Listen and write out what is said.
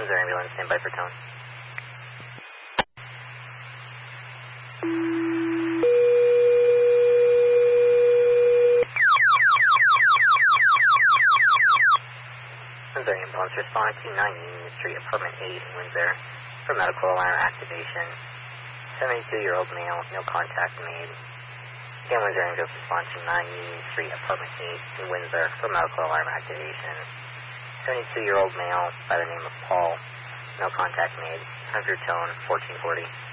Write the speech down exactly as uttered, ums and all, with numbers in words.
Windsor ambulance, stand by for tone. Windsor ambulance, respond to nine Union Street, apartment eight in Windsor for medical alarm activation. seventy-two-year-old male, no contact made. Again, Windsor ambulance, respond to nine Union Street, apartment eight in Windsor for medical alarm activation. seventy-two-year-old male by the name of Paul, no contact made. one hundred tone, fourteen forty.